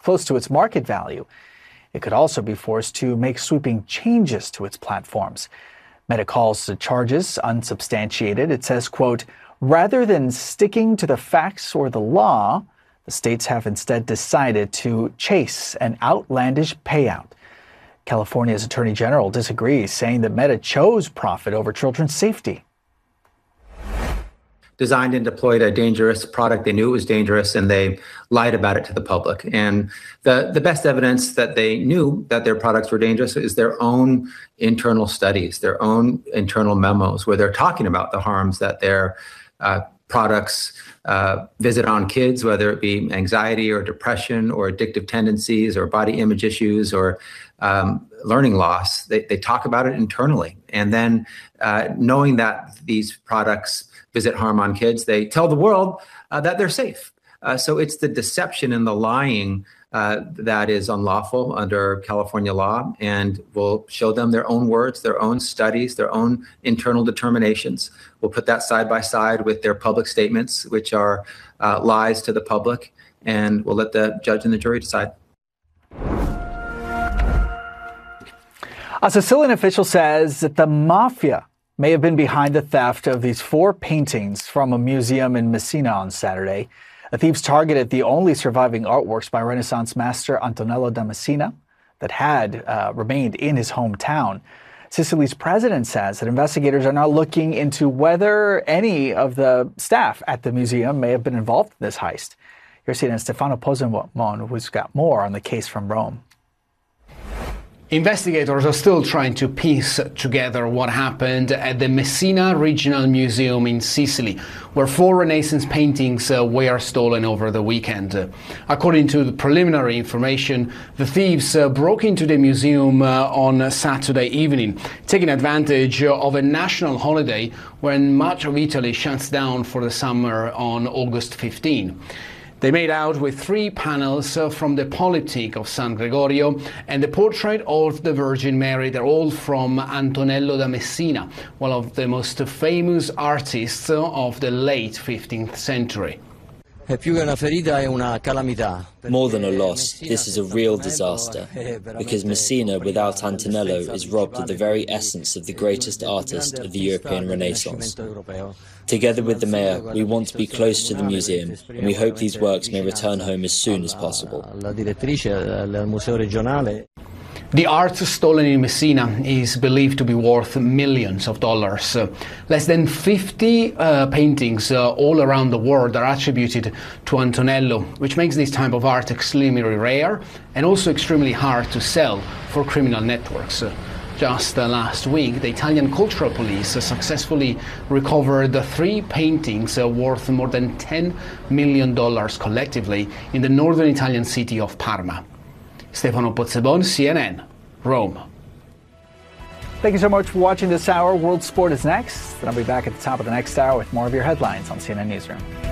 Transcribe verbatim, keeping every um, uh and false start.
close to its market value. It could also be forced to make sweeping changes to its platforms. Meta calls the charges unsubstantiated. It says, quote, rather than sticking to the facts or the law, the states have instead decided to chase an outlandish payout. California's Attorney General disagrees, saying that Meta chose profit over children's safety. Designed and deployed a dangerous product. They knew it was dangerous, and they lied about it to the public. And the, the best evidence that they knew that their products were dangerous is their own internal studies, their own internal memos, where they're talking about the harms that their uh, products uh, visit on kids, whether it be anxiety or depression or addictive tendencies or body image issues or um, learning loss. They, they talk about it internally. And then uh, knowing that these products visit harm on kids, they tell the world uh, that they're safe. Uh, so it's the deception and the lying uh, that is unlawful under California law, and we'll show them their own words, their own studies, their own internal determinations. We'll put that side by side with their public statements, which are uh, lies to the public, and we'll let the judge and the jury decide. A Sicilian official says that the mafia may have been behind the theft of these four paintings from a museum in Messina on Saturday. The thieves targeted the only surviving artworks by Renaissance master Antonello da Messina that had uh, remained in his hometown. Sicily's president says that investigators are now looking into whether any of the staff at the museum may have been involved in this heist. Here's C N N's Stefano Pozzemon, who's got more on the case from Rome. Investigators are still trying to piece together what happened at the Messina Regional Museum in Sicily, where four Renaissance paintings uh, were stolen over the weekend. Uh, according to the preliminary information, the thieves uh, broke into the museum uh, on Saturday evening, taking advantage of a national holiday when much of Italy shuts down for the summer on August fifteenth. They made out with three panels uh, from the Polyptych of San Gregorio and the portrait of the Virgin Mary. They're all from Antonello da Messina, one of the most famous artists of the late fifteenth century. More than a loss, this is a real disaster, because Messina without Antonello is robbed of the very essence of the greatest artist of the European Renaissance. Together with the mayor, we want to be close to the museum, and we hope these works may return home as soon as possible. The art stolen in Messina is believed to be worth millions of dollars. Uh, less than fifty uh, paintings uh, all around the world are attributed to Antonello, which makes this type of art extremely rare and also extremely hard to sell for criminal networks. Uh, Just uh, last week, the Italian Cultural Police uh, successfully recovered the three paintings uh, worth more than ten million dollars collectively in the northern Italian city of Parma. Stefano Pozzebon, C N N, Rome. Thank you so much for watching this hour. World Sport is next, and I'll be back at the top of the next hour with more of your headlines on C N N Newsroom.